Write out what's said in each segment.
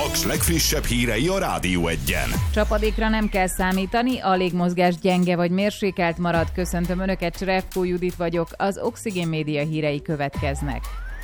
Paks legfrissebb hírei a Rádió Egyen. Csapadékra nem kell számítani, a légmozgás gyenge vagy mérsékelt marad. Köszöntöm Önöket, Cserevkó Judit vagyok, az Oxigén Média hírei következnek.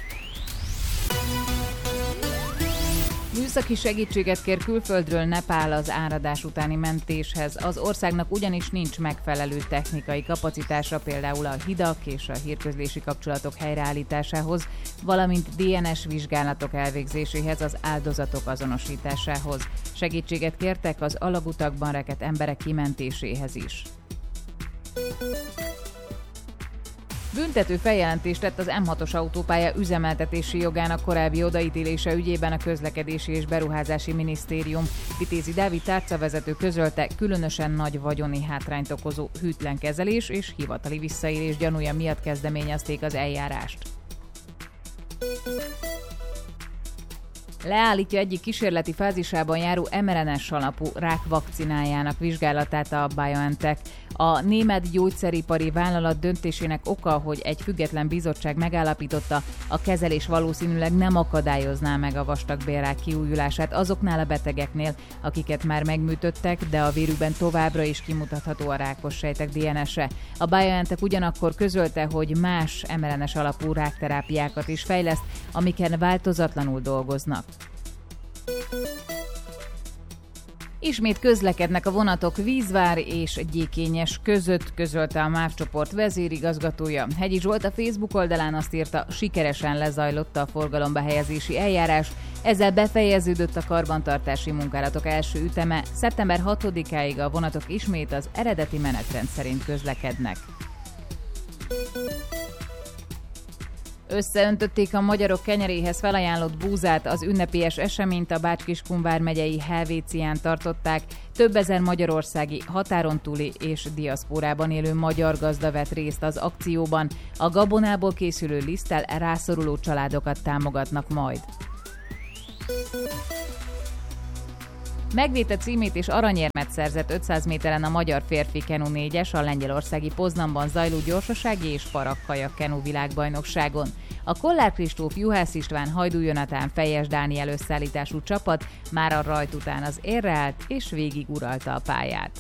Műszaki segítséget kér külföldről Nepál az áradás utáni mentéshez. Az országnak ugyanis nincs megfelelő technikai kapacitása, például a hidak és a hírközlési kapcsolatok helyreállításához, valamint DNS vizsgálatok elvégzéséhez, az áldozatok azonosításához. Segítséget kértek az alagutakban rekedt emberek kimentéséhez is. Büntető feljelentést tett az M6-os autópálya üzemeltetési jogának korábbi odaítélése ügyében a Közlekedési és Beruházási Minisztérium. Vitézi Dávid tárcavezető közölte, különösen nagy vagyoni hátrányt okozó hűtlen kezelés és hivatali visszaélés gyanúja miatt kezdeményezték az eljárást. Leállítja egyik kísérleti fázisában járó mRNA-s alapú rák vakcinájának vizsgálatát a BioNTech. A német gyógyszeripari vállalat döntésének oka, hogy egy független bizottság megállapította, a kezelés valószínűleg nem akadályozná meg a vastagbélrák kiújulását azoknál a betegeknél, akiket már megműtöttek, de a vérükben továbbra is kimutatható a rákos sejtek DNS-e. A BioNTech ugyanakkor közölte, hogy más mRNA-s alapú rákterápiákat is fejleszt, amiken változatlanul dolgoznak. Ismét közlekednek a vonatok Vízvár és Gyékényes között, közölte a MÁV csoport vezérigazgatója. Hegyi Zsolt a Facebook oldalán azt írta, sikeresen lezajlott a forgalomba helyezési eljárás, ezzel befejeződött a karbantartási munkálatok első üteme, szeptember 6-áig a vonatok ismét az eredeti menetrend szerint közlekednek. Összeöntötték a magyarok kenyeréhez felajánlott búzát, az ünnepélyes eseményt a Bács-Kiskun vármegyei Helvécián tartották. Több ezer magyarországi, határon túli és diaszpórában élő magyar gazda vett részt az akcióban. A gabonából készülő liszttel rászoruló családokat támogatnak majd. Megvédte címét és aranyérmet szerzett 500 méteren a magyar férfi kenu 4-es a lengyelországi Poznanban zajló gyorsasági és parakkajak kenu világbajnokságon. A Kollár Kristóf, Juhász István, Hajdú Jonatán, Fejes Dániel összeállítású csapat már a rajt után az érre állt és végig uralta a pályát.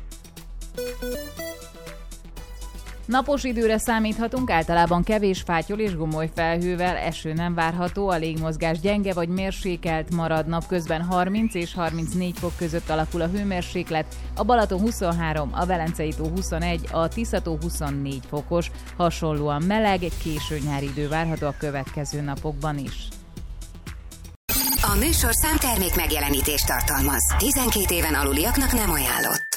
Napos időre számíthatunk, általában kevés fátyol és gomoly felhővel, eső nem várható, a légmozgás gyenge vagy mérsékelt marad, napközben 30 és 34 fok között alakul a hőmérséklet, a Balaton 23, a Velencei-tó 21, a Tisza-tó 24 fokos, hasonlóan meleg, késő nyári idő várható a következő napokban is. A műsorszám termék megjelenítést tartalmaz. 12 éven aluliaknak nem ajánlott.